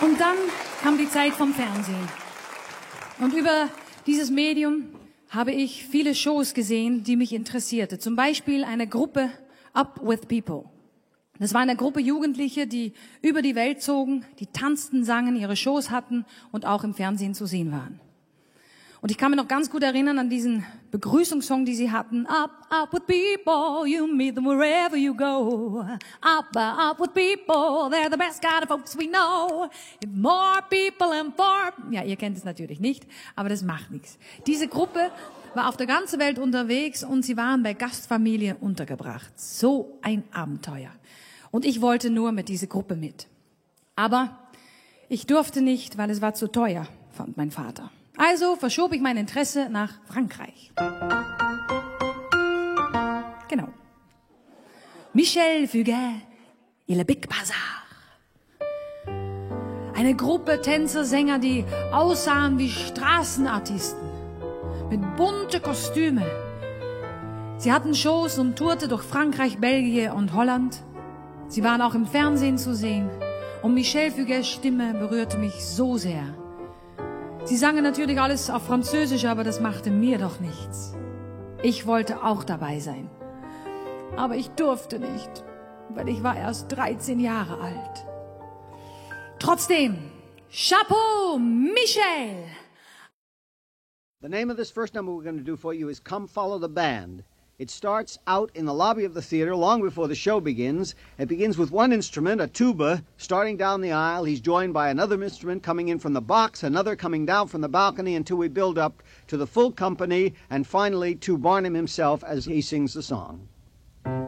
Und dann kam die Zeit vom Fernsehen. Und über dieses Medium habe ich viele Shows gesehen, die mich interessierte. Zum Beispiel eine Gruppe Up with People. Das war eine Gruppe Jugendliche, die über die Welt zogen, die tanzten, sangen, ihre Shows hatten und auch im Fernsehen zu sehen waren. Und ich kann mich noch ganz gut erinnern an diesen Begrüßungssong, die sie hatten. Up, up with people, you meet them wherever you go. Up with people, they're the best kind of folks we know. If more people and more... Ja, ihr kennt es natürlich nicht, aber das macht nichts. Diese Gruppe war auf der ganzen Welt unterwegs und sie waren bei Gastfamilien untergebracht. So ein Abenteuer. Und ich wollte nur mit dieser Gruppe mit. Aber ich durfte nicht, weil es war zu teuer, fand mein Vater. Also verschob ich mein Interesse nach Frankreich. Genau. Michel Fugain et le Big Bazar. Eine Gruppe Tänzer, Sänger, die aussahen wie Straßenartisten. Mit bunte Kostüme. Sie hatten Shows und tourte durch Frankreich, Belgien und Holland. Sie waren auch im Fernsehen zu sehen. Und Michel Fugains Stimme berührte mich so sehr. Sie sangen natürlich alles auf Französisch, aber das machte mir doch nichts. Ich wollte auch dabei sein. Aber ich durfte nicht, weil ich war erst 13 Jahre alt. Trotzdem, Chapeau, Michel! The name of this first number we're going to do for you is Come Follow the Band. It starts out in the lobby of the theater long before the show begins. It begins with one instrument, a tuba, starting down the aisle. He's joined by another instrument coming in from the box, another coming down from the balcony until we build up to the full company and finally to Barnum himself as he sings the song.